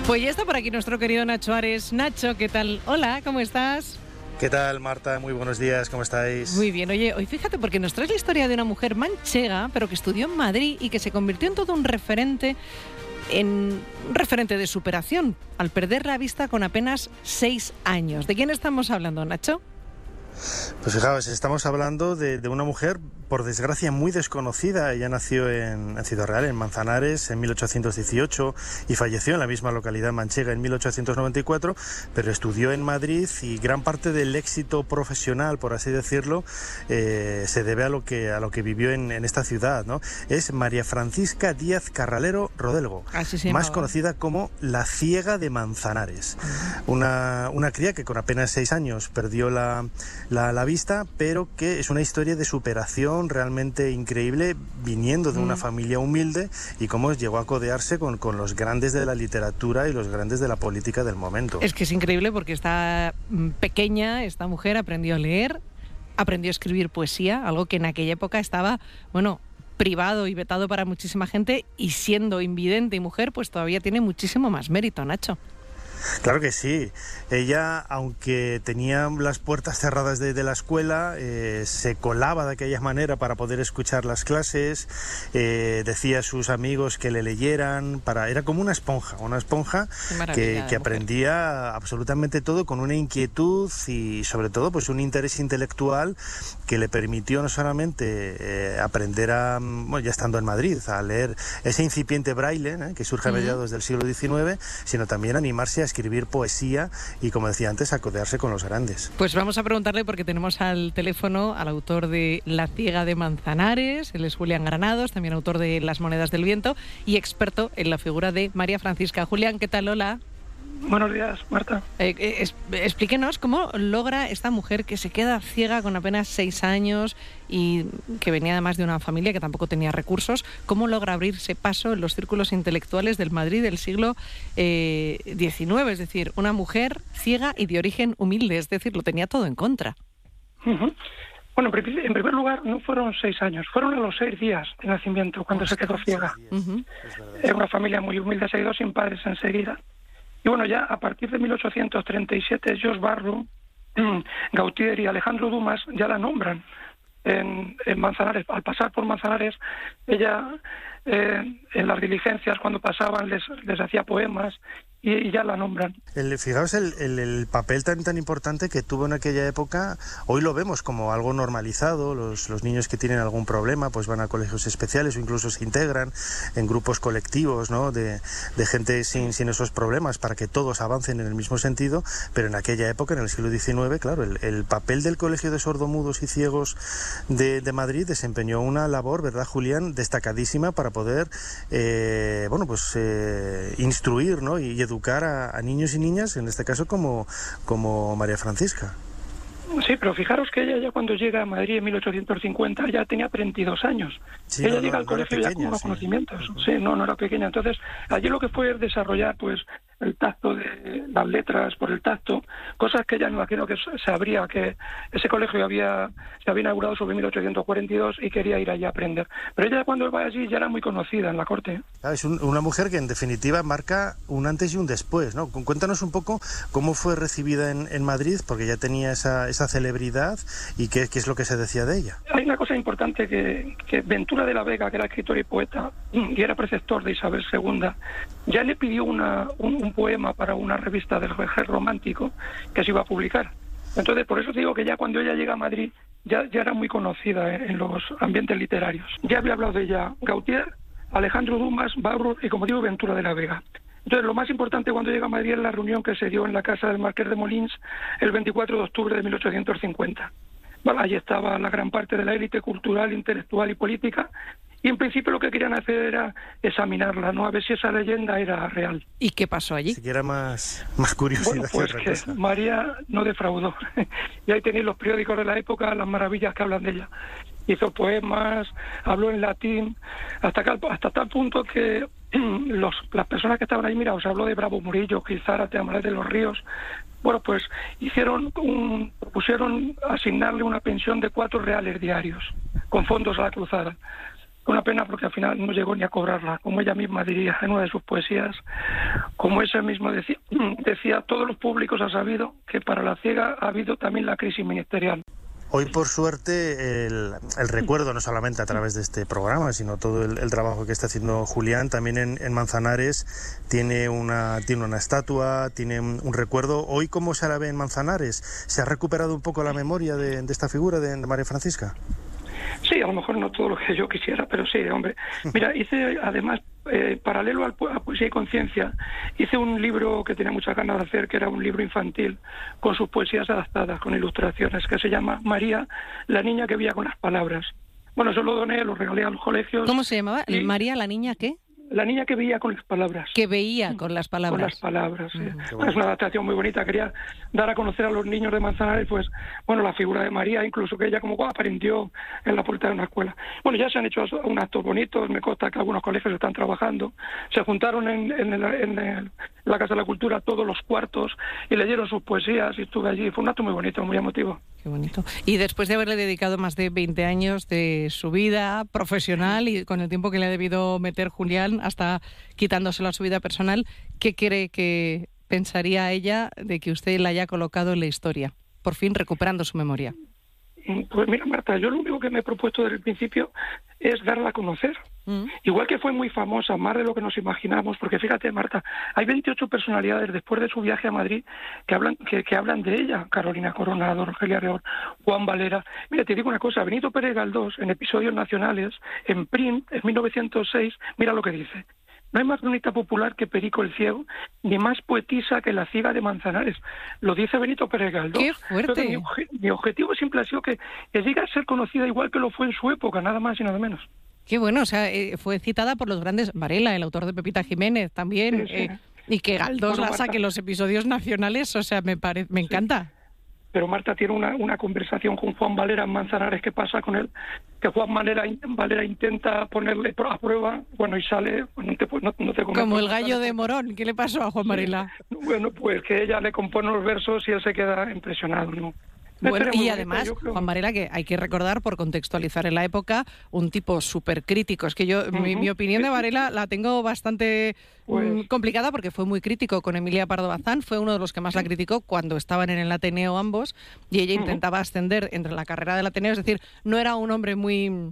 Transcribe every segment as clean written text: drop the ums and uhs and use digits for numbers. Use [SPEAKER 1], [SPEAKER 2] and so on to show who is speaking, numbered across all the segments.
[SPEAKER 1] Pues ya está por aquí nuestro querido Nacho Ares. Nacho, ¿qué tal? Hola, ¿cómo estás?
[SPEAKER 2] ¿Qué tal, Marta? Muy buenos días, ¿cómo estáis?
[SPEAKER 1] Muy bien. Oye, hoy fíjate, porque nos traes la historia de una mujer manchega, pero que estudió en Madrid y que se convirtió en todo un referente de superación, al perder la vista con apenas 6 años. ¿De quién estamos hablando, Nacho?
[SPEAKER 2] Pues fijaos, estamos hablando de una mujer, por desgracia, muy desconocida. Ella nació en Ciudad Real, en Manzanares, en 1818 y falleció en la misma localidad manchega en 1894, pero estudió en Madrid y gran parte del éxito profesional, por así decirlo, se debe a lo que vivió en esta ciudad, ¿no? Es María Francisca Díaz Carralero Rodelgo, más conocida como la Ciega de Manzanares. Una cría que con apenas 6 años perdió la vista, pero que es una historia de superación realmente increíble, viniendo de una familia humilde, y cómo llegó a codearse con los grandes de la literatura y los grandes de la política del momento.
[SPEAKER 1] Es que es increíble porque esta pequeña, mujer aprendió a leer, aprendió a escribir poesía, algo que en aquella época estaba, privado y vetado para muchísima gente, y siendo invidente y mujer, pues todavía tiene muchísimo más mérito, Nacho.
[SPEAKER 2] Claro que sí. Ella, aunque tenía las puertas cerradas de la escuela, se colaba de aquella manera para poder escuchar las clases, decía a sus amigos que le leyeran, era como una esponja que aprendía absolutamente todo con una inquietud y sobre todo pues un interés intelectual que le permitió no solamente aprender ya estando en Madrid, a leer ese incipiente braille, que surge a mediados del siglo XIX, sino también animarse a escribir poesía y, como decía antes, a codearse con los grandes.
[SPEAKER 1] Pues vamos a preguntarle, porque tenemos al teléfono al autor de La Ciega de Manzanares. Él es Julián Granados, también autor de Las Monedas del Viento y experto en la figura de María Francisca. Julián, ¿qué tal? Hola.
[SPEAKER 3] Buenos días, Marta.
[SPEAKER 1] Explíquenos cómo logra esta mujer que se queda ciega con apenas 6 años y que venía además de una familia que tampoco tenía recursos, cómo logra abrirse paso en los círculos intelectuales del Madrid del siglo XIX, es decir, una mujer ciega y de origen humilde, es decir, lo tenía todo en contra.
[SPEAKER 3] Bueno, en primer lugar, no fueron 6 años, fueron a los 6 días de nacimiento cuando se quedó ciega. Era una familia muy humilde, se quedó sin padres enseguida. Y bueno, ya a partir de 1837, George Barrow, Gautier y Alejandro Dumas ya la nombran en Manzanares. Al pasar por Manzanares, ella en las diligencias, cuando pasaban, les hacía poemas y ya la nombran.
[SPEAKER 2] Fijaos el papel tan importante que tuvo en aquella época. Hoy lo vemos como algo normalizado. Los niños que tienen algún problema pues van a colegios especiales o incluso se integran en grupos colectivos, ¿no? de gente sin esos problemas, para que todos avancen en el mismo sentido. Pero en aquella época, en el siglo XIX, claro, el papel del Colegio de Sordomudos y Ciegos de Madrid desempeñó una labor, ¿verdad, Julián?, destacadísima para poder instruir, ¿no? y educar a niños y niñas, en este caso como María Francisca.
[SPEAKER 3] Sí, pero fijaros que ella ya cuando llega a Madrid en 1850 ya tenía 32 años. Sí, ella llega al colegio ya con unos conocimientos. Sí, no era pequeña. Entonces, allí lo que fue es desarrollar pues el tacto de las letras por el tacto, cosas que ella me imagino que sabría que ese colegio se había inaugurado sobre 1842 y quería ir allí a aprender. Pero ella cuando va allí ya era muy conocida en la corte.
[SPEAKER 2] Es una mujer que en definitiva marca un antes y un después, ¿no? Cuéntanos un poco cómo fue recibida en Madrid, porque ya tenía esa celebridad, y qué es lo que se decía de ella.
[SPEAKER 3] Hay una cosa importante que Ventura de la Vega, que era escritor y poeta y era preceptor de Isabel II, ya le pidió un poema para una revista del Vejer Romántico que se iba a publicar. Entonces, por eso digo que ya cuando ella llega a Madrid ya era muy conocida en los ambientes literarios. Ya había hablado de ella Gautier, Alejandro Dumas, Barrow y, como digo, Ventura de la Vega. Entonces, lo más importante cuando llega a Madrid es la reunión que se dio en la casa del Marqués de Molins el 24 de octubre de 1850. Bueno, allí estaba la gran parte de la élite cultural, intelectual y política, y en principio lo que querían hacer era examinarla, ¿no? A ver si esa leyenda era real.
[SPEAKER 1] ¿Y qué pasó allí?
[SPEAKER 2] Si era más curiosidad.
[SPEAKER 3] Bueno, pues que María no defraudó. Y ahí tenéis los periódicos de la época, las maravillas que hablan de ella. Hizo poemas, habló en latín, hasta tal punto que las personas que estaban ahí, os habló de Bravo Murillo, Gil Zárate, Amadeo de los Ríos. Bueno, pues propusieron asignarle una pensión de 4 reales diarios, con fondos a la cruzada. Una pena porque al final no llegó ni a cobrarla, como ella misma diría en una de sus poesías, como ella misma decía, todos los públicos han sabido que para la ciega ha habido también la crisis ministerial.
[SPEAKER 2] Hoy, por suerte, el recuerdo, no solamente a través de este programa, sino todo el trabajo que está haciendo Julián, también en Manzanares tiene una estatua, tiene un recuerdo. Hoy, ¿cómo se la ve en Manzanares? ¿Se ha recuperado un poco la memoria de esta figura de María Francisca?
[SPEAKER 3] Sí, a lo mejor no todo lo que yo quisiera, pero sí, hombre. Mira, hice además, paralelo a Poesía y Conciencia, hice un libro que tenía muchas ganas de hacer, que era un libro infantil, con sus poesías adaptadas, con ilustraciones, que se llama María, la niña que veía con las palabras. Bueno, eso lo doné, lo regalé a los colegios.
[SPEAKER 1] ¿Cómo se llamaba? ¿María, la niña qué?
[SPEAKER 3] La niña que veía con las palabras.
[SPEAKER 1] Que veía con las palabras.
[SPEAKER 3] Con las palabras, sí. Es una adaptación muy bonita. Quería dar a conocer a los niños de Manzanares, pues, bueno, la figura de María, incluso que ella como aprendió en la puerta de una escuela. Bueno, ya se han hecho un actos bonitos, me consta que algunos colegios están trabajando. Se juntaron en la Casa de la Cultura todos los cuartos y leyeron sus poesías y estuve allí. Fue un acto muy bonito, muy emotivo.
[SPEAKER 1] Qué bonito. Y después de haberle dedicado más de 20 años de su vida profesional y con el tiempo que le ha debido meter Julián, hasta quitándoselo a su vida personal, ¿qué cree que pensaría ella de que usted la haya colocado en la historia? Por fin recuperando su memoria.
[SPEAKER 3] Pues mira, Marta, yo lo único que me he propuesto desde el principio es darla a conocer. Igual que fue muy famosa, más de lo que nos imaginamos, porque fíjate, Marta, hay 28 personalidades después de su viaje a Madrid que hablan de ella. Carolina Coronado, Rogelia Reor, Juan Valera. Mira, te digo una cosa, Benito Pérez Galdós, en Episodios Nacionales, en Print, en 1906, mira lo que dice. No hay más cronista popular que Perico el Ciego, ni más poetisa que la ciega de Manzanares. Lo dice Benito Pérez Galdós.
[SPEAKER 1] ¡Qué fuerte!
[SPEAKER 3] Mi objetivo siempre ha sido que llegue a ser conocida igual que lo fue en su época, nada más y nada menos.
[SPEAKER 1] Qué bueno, o sea, fue citada por los grandes, Varela, el autor de Pepita Jiménez también, sí. Y que Galdós la saque en los Episodios Nacionales, o sea, me encanta.
[SPEAKER 3] Pero Marta tiene una conversación con Juan Valera en Manzanares. ¿Qué pasa con él? Que Juan Valera intenta ponerle a prueba, bueno, y sale... no te comento.
[SPEAKER 1] Como el gallo de Morón. ¿Qué le pasó a Juan Varela?
[SPEAKER 3] Bueno, pues que ella le compone los versos y él se queda impresionado, ¿no?
[SPEAKER 1] Bueno, y además, Juan Varela, que hay que recordar, por contextualizar en la época, un tipo súper crítico. Es que yo, mi opinión de Varela la tengo bastante complicada porque fue muy crítico con Emilia Pardo Bazán, fue uno de los que más la criticó cuando estaban en el Ateneo ambos, y ella intentaba ascender entre la carrera del Ateneo, es decir, no era un hombre muy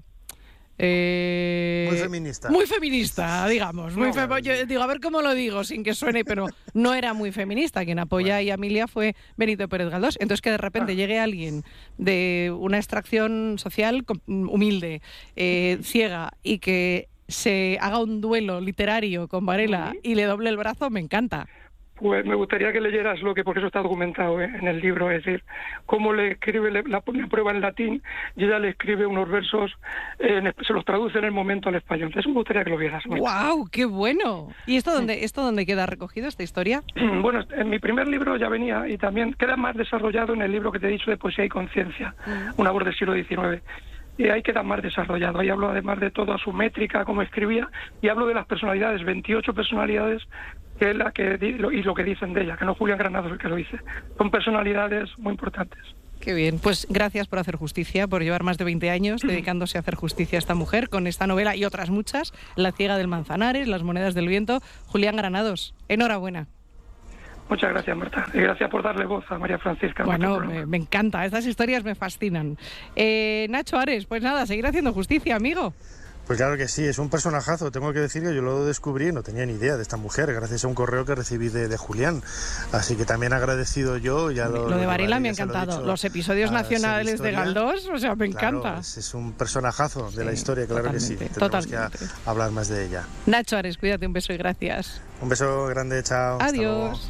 [SPEAKER 2] feminista.
[SPEAKER 1] Muy feminista, digamos. Yo digo, a ver cómo lo digo sin que suene, pero no era muy feminista. Quien apoya a Emilia fue Benito Pérez Galdós. Entonces que de repente llegue alguien de una extracción social humilde, ciega, y que se haga un duelo literario con Varela y le doble el brazo, me encanta.
[SPEAKER 3] Pues me gustaría que leyeras porque eso está documentado en el libro, es decir, cómo le escribe, la pone a prueba en latín y ella le escribe unos versos, se los traduce en el momento al español. Eso me gustaría que lo vieras.
[SPEAKER 1] ¡Guau! ¡Qué bueno! ¿Y esto dónde queda recogido, esta historia?
[SPEAKER 3] Bueno, en mi primer libro ya venía y también queda más desarrollado en el libro que te he dicho de Poesía y Conciencia, una voz del siglo XIX. Y ahí queda más desarrollado. Ahí hablo además de toda su métrica, cómo escribía, y hablo de las personalidades, 28 personalidades, que es y lo que dicen de ella, que no Julián Granados el que lo dice. Son personalidades muy importantes.
[SPEAKER 1] Qué bien. Pues gracias por hacer justicia, por llevar más de 20 años dedicándose a hacer justicia a esta mujer con esta novela y otras muchas, La ciega del Manzanares, Las monedas del viento. Julián Granados, enhorabuena.
[SPEAKER 3] Muchas gracias, Marta. Y gracias por darle voz a María Francisca.
[SPEAKER 1] Bueno, me encanta. Estas historias me fascinan. Nacho Ares, pues nada, seguir haciendo justicia, amigo.
[SPEAKER 2] Pues claro que sí, es un personajazo. Tengo que decir que yo lo descubrí, no tenía ni idea de esta mujer, gracias a un correo que recibí de Julián. Así que también agradecido yo. Lo
[SPEAKER 1] de Varela me ha encantado. Los Episodios Nacionales de Galdós, o sea, me encanta.
[SPEAKER 2] Es un personajazo de la historia, claro que sí. Tendremos que hablar más de ella.
[SPEAKER 1] Nacho Ares, cuídate, un beso y gracias.
[SPEAKER 2] Un beso grande, chao.
[SPEAKER 1] Adiós.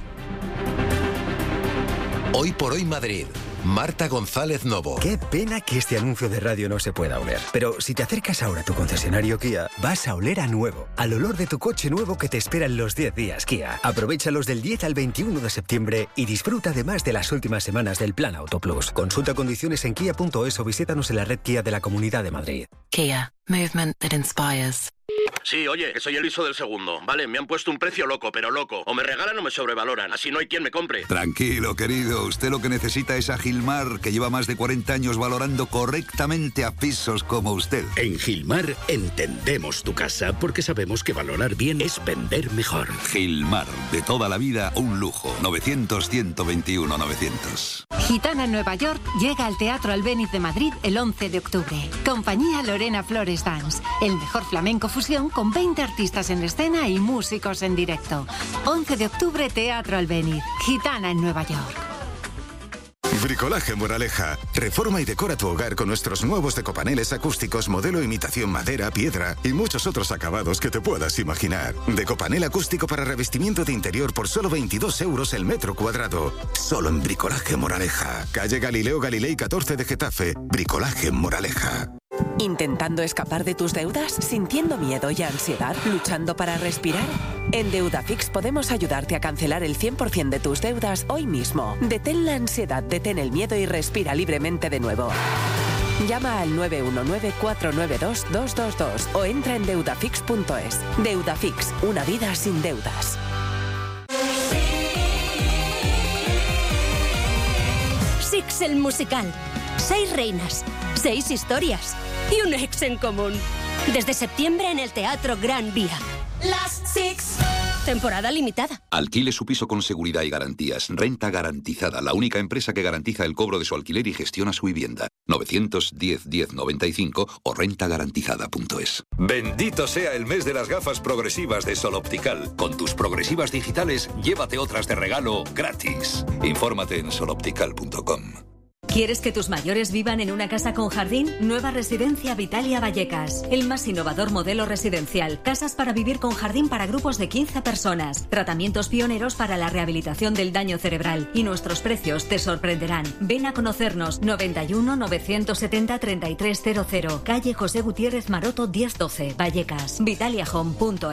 [SPEAKER 4] Hoy por hoy Madrid. Marta González Novo.
[SPEAKER 5] Qué pena que este anuncio de radio no se pueda oler. Pero si te acercas ahora a tu concesionario Kia, vas a oler a nuevo. Al olor de tu coche nuevo que te esperan los 10 días Kia. Aprovéchalos del 10 al 21 de septiembre y disfruta además de las últimas semanas del Plan Auto Plus. Consulta condiciones en kia.es o visítanos en la red Kia de la Comunidad de Madrid.
[SPEAKER 6] Kia. Movement that inspires. Sí, oye, que soy el ISO del segundo. Vale, me han puesto un precio loco, pero loco. O me regalan o me sobrevaloran. Así no hay quien me compre.
[SPEAKER 7] Tranquilo, querido. Usted lo que necesita es a Gilmar, que lleva más de 40 años valorando correctamente a pisos como usted.
[SPEAKER 8] En Gilmar entendemos tu casa porque sabemos que valorar bien es vender mejor.
[SPEAKER 7] Gilmar, de toda la vida, un lujo. 900-121-900.
[SPEAKER 9] Gitana en Nueva York llega al Teatro Albéniz de Madrid el 11 de octubre. Compañía Lorena Flores Dance. El mejor flamenco fusión con 20 artistas en escena y músicos en directo. 11 de octubre, Teatro Albéniz. Gitana en Nueva York.
[SPEAKER 10] Bricolaje Moraleja. Reforma y decora tu hogar con nuestros nuevos decopaneles acústicos modelo imitación madera, piedra y muchos otros acabados que te puedas imaginar. Decopanel acústico para revestimiento de interior por solo 22 euros el metro cuadrado. Solo en Bricolaje Moraleja. Calle Galileo Galilei 14 de Getafe. Bricolaje Moraleja.
[SPEAKER 11] ¿Intentando escapar de tus deudas? ¿Sintiendo miedo y ansiedad? ¿Luchando para respirar? En Deudafix podemos ayudarte a cancelar el 100% de tus deudas hoy mismo. Detén la ansiedad, detén el miedo y respira libremente de nuevo. Llama al 919-492-222 o entra en deudafix.es. Deudafix, una vida sin deudas.
[SPEAKER 12] Six el musical. 6 reinas, 6 historias y un ex en común. Desde septiembre en el Teatro Gran Vía. Las Six. Temporada limitada.
[SPEAKER 13] Alquile su piso con seguridad y garantías. Renta Garantizada, la única empresa que garantiza el cobro de su alquiler y gestiona su vivienda. 910-1095 o rentagarantizada.es.
[SPEAKER 14] Bendito sea el mes de las gafas progresivas de Sol Optical. Con tus progresivas digitales, llévate otras de regalo gratis. Infórmate en soloptical.com.
[SPEAKER 15] ¿Quieres que tus mayores vivan en una casa con jardín? Nueva Residencia Vitalia Vallecas. El más innovador modelo residencial. Casas para vivir con jardín para grupos de 15 personas. Tratamientos pioneros para la rehabilitación del daño cerebral. Y nuestros precios te sorprenderán. Ven a conocernos. 91 970 3300. Calle José Gutiérrez Maroto 1012. Vallecas. Vitaliahome.es.